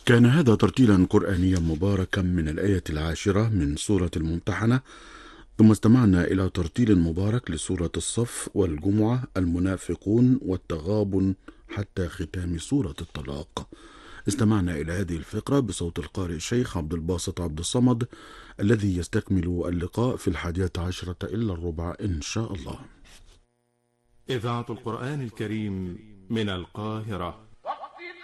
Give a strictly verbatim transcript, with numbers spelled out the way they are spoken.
كان هذا ترتيلا قرآنيا مباركا من الآية العاشرة من سورة الممتحنة، ثم استمعنا إلى ترتيل مبارك لسورة الصف والجمعة المنافقون والتغابن حتى ختام سورة الطلاق. استمعنا إلى هذه الفقرة بصوت القارئ الشيخ عبد الباسط عبد الصمد، الذي يستكمل اللقاء في الحادية عشرة إلا الربع إن شاء الله. إذاعة القرآن الكريم من القاهرة